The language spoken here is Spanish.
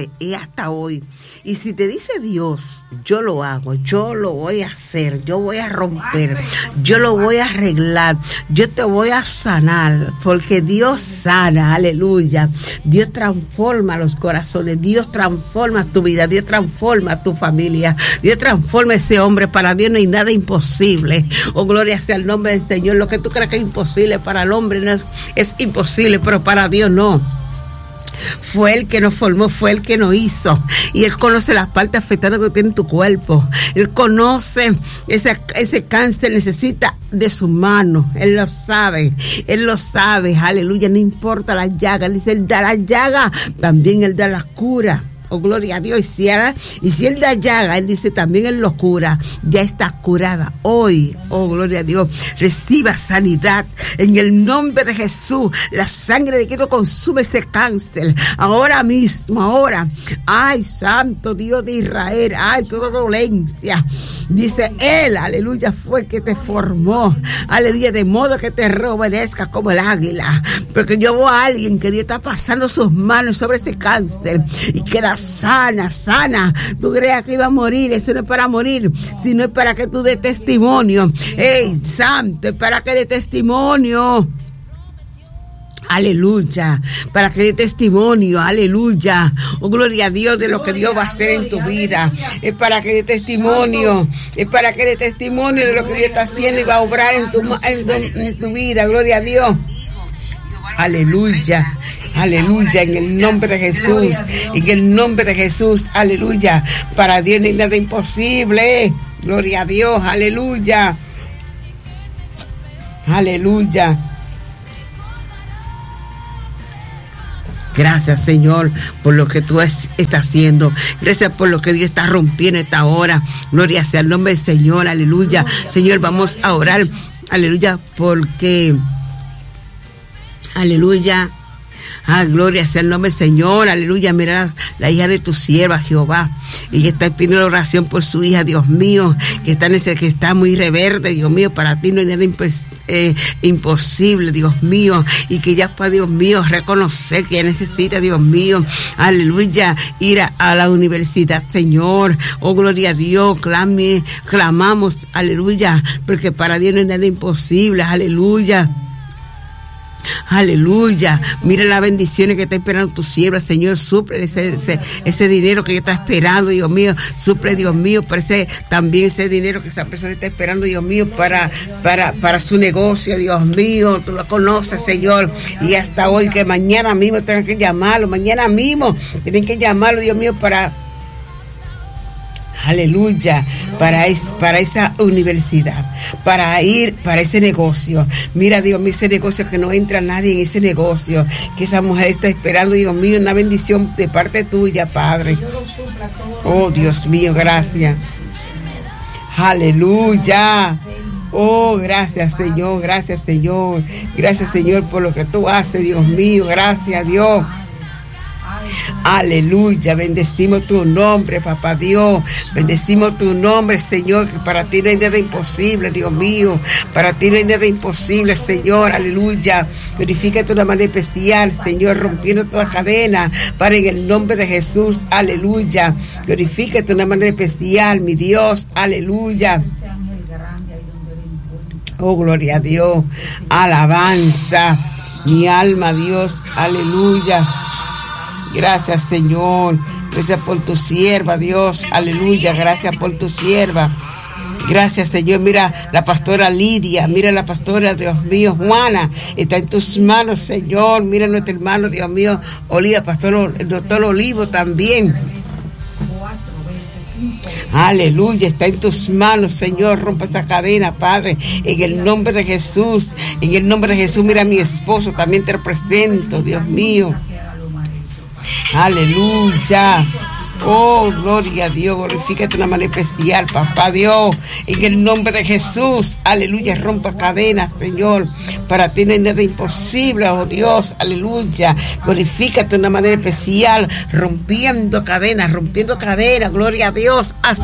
dice, y hasta hoy. Y si te dice Dios, yo lo hago, yo lo voy a hacer, yo voy a romper, yo lo voy a arreglar, yo te voy a sanar, porque Dios sana, aleluya. Dios transforma los corazones, Dios transforma tu vida, Dios transforma tu familia, Dios transforma ese hombre. Para Dios no hay nada imposible. Oh, gloria sea el nombre del Señor. Lo que tú crees que es imposible para el hombre no es imposible, pero para Dios no. Fue Él que nos formó, fue Él que nos hizo. Y Él conoce las partes afectadas que tiene tu cuerpo. Él conoce ese cáncer, necesita de su mano. Él lo sabe, aleluya. No importa la llaga, Él dice, Él da la llaga, también Él da la cura. Oh, gloria a Dios. Y si Él da llaga, Él dice también Él lo cura. Ya está curada hoy. Oh, gloria a Dios. Reciba sanidad en el nombre de Jesús. La sangre de Cristo consume ese cáncer. Ahora mismo, ahora. Ay, santo Dios de Israel. Ay, toda dolencia. Dice Él, aleluya, fue el que te formó. Aleluya, de modo que te obedezca como el águila. Porque yo veo a alguien que Dios está pasando sus manos sobre ese cáncer y queda sana. Tú creas que iba a morir. Eso no es para morir, sino es para que tú des testimonio. ¡Ey, santo! Es para que dé testimonio. Aleluya, para que dé testimonio, aleluya. Oh, gloria a Dios de lo que Dios va a hacer en tu vida. Es para que dé testimonio, es para que dé testimonio de lo que Dios está haciendo y va a obrar en tu vida. Gloria a Dios. Aleluya, aleluya, en el nombre de Jesús, en el nombre de Jesús, aleluya. Para Dios no hay nada imposible. Gloria a Dios, aleluya, aleluya. Gracias, Señor, por lo que tú estás haciendo. Gracias por lo que Dios está rompiendo esta hora. Gloria sea el nombre del Señor, aleluya. Señor, vamos a orar, aleluya, porque, aleluya. Gloria sea el nombre del Señor, aleluya. Mira la hija de tu sierva, Jehová. Ella está pidiendo la oración por su hija, Dios mío, que está muy reverde, Dios mío. Para ti no hay nada imposible, Dios mío. Y que ella pueda, Dios mío, reconocer que ella necesita, Dios mío, aleluya, ir a la universidad, Señor. Oh, gloria a Dios. Clamamos, aleluya, porque para Dios no hay nada imposible, aleluya. Aleluya. Mira las bendiciones que está esperando tu sierva, Señor. Suple ese dinero que ella está esperando, Dios mío. Suple, Dios mío, también ese dinero que esa persona está esperando, Dios mío, para su negocio, Dios mío. Tú lo conoces, Señor. Y hasta hoy, que mañana mismo tengan que llamarlo. Mañana mismo tienen que llamarlo, Dios mío, aleluya, para esa universidad, para ese negocio. Mira, Dios mío, ese negocio, que no entra nadie en ese negocio, que esa mujer está esperando, Dios mío, una bendición de parte tuya, Padre. Oh, Dios mío, gracias. Aleluya. Oh, gracias, Señor, gracias, Señor. Gracias, Señor, por lo que tú haces, Dios mío. Gracias, Dios. Aleluya, bendecimos tu nombre, papá Dios, bendecimos tu nombre, Señor, que para ti no hay nada imposible, Dios mío, para ti no hay nada imposible, Señor, aleluya. Glorifícate de una manera especial, Señor, rompiendo toda cadena, para en el nombre de Jesús, aleluya. Glorifícate de una manera especial, mi Dios, aleluya. Oh, gloria a Dios, alabanza, mi alma, Dios, aleluya. Gracias, Señor. Gracias por tu sierva, Dios. Aleluya. Gracias por tu sierva. Gracias, Señor. Mira la pastora Lidia. Mira la pastora, Dios mío, Juana. Está en tus manos, Señor. Mira nuestro hermano, Dios mío, Oliva, el doctor Olivo también. Aleluya, está en tus manos, Señor. Rompa esa cadena, Padre, en el nombre de Jesús. En el nombre de Jesús. Mira a mi esposo, también te lo presento, Dios mío. Aleluya. Oh, gloria a Dios. Glorifícate de una manera especial, papá Dios, en el nombre de Jesús. Aleluya. Rompa cadenas, Señor. Para ti no hay nada imposible, oh Dios. Aleluya. Glorifícate de una manera especial, rompiendo cadenas. Gloria a Dios. Hasta